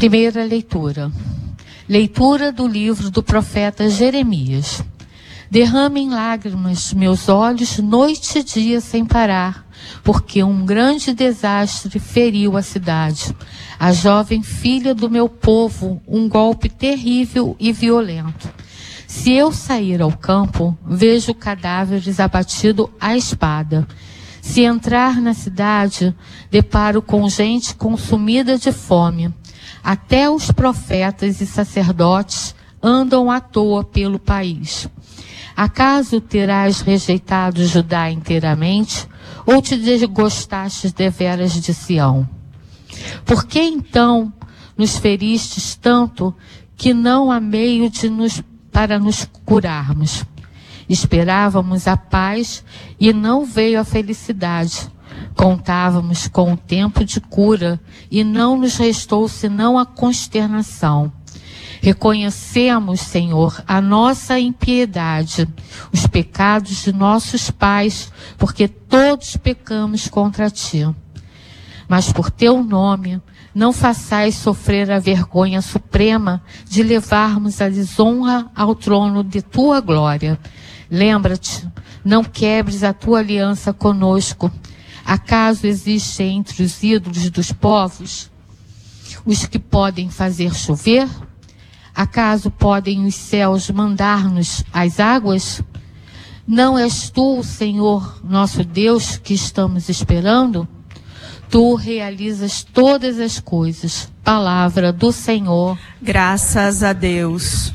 Primeira leitura. Leitura do livro do profeta Jeremias. Derramem lágrimas meus olhos noite e dia sem parar, porque um grande desastre feriu a cidade. A jovem filha do meu povo, um golpe terrível e violento. Se eu sair ao campo, vejo cadáveres abatidos à espada. Se entrar na cidade, deparo com gente consumida de fome. Até os profetas e sacerdotes andam à toa pelo país. Acaso terás rejeitado Judá inteiramente, ou te desgostastes deveras de Sião? Por que então nos feristes tanto que não há meio para nos curarmos? Esperávamos a paz e não veio a felicidade. Contávamos com o tempo de cura e não nos restou senão a consternação. Reconhecemos, Senhor, a nossa impiedade, os pecados de nossos pais, porque todos pecamos contra Ti. Mas por Teu nome, não façais sofrer a vergonha suprema de levarmos a desonra ao trono de Tua glória. Lembra-te, não quebres a Tua aliança conosco. Acaso existe entre os ídolos dos povos os que podem fazer chover? Acaso podem os céus mandar-nos as águas? Não és Tu, Senhor, nosso Deus, que estamos esperando? Tu realizas todas as coisas. Palavra do Senhor. Graças a Deus.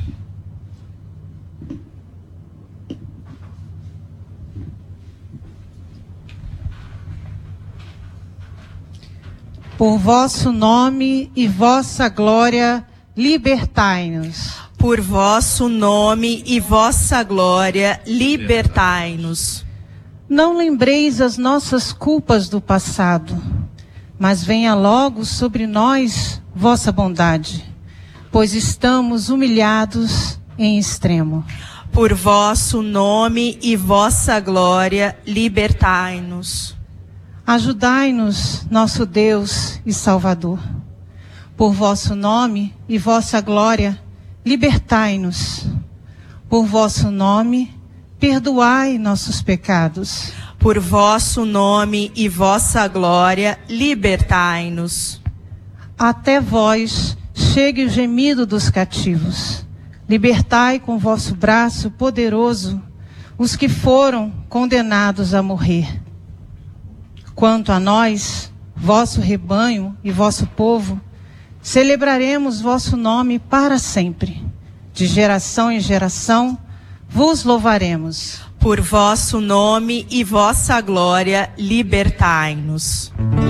Por vosso nome e vossa glória, libertai-nos. Por vosso nome e vossa glória, libertai-nos. Não lembreis as nossas culpas do passado, mas venha logo sobre nós vossa bondade, pois estamos humilhados em extremo. Por vosso nome e vossa glória, libertai-nos. Ajudai-nos, nosso Deus e Salvador. Por vosso nome e vossa glória, libertai-nos. Por vosso nome, perdoai nossos pecados. Por vosso nome e vossa glória, libertai-nos. Até vós chegue o gemido dos cativos. Libertai com vosso braço poderoso os que foram condenados a morrer. Quanto a nós, vosso rebanho e vosso povo, celebraremos vosso nome para sempre. De geração em geração, vos louvaremos. Por vosso nome e vossa glória, libertai-nos.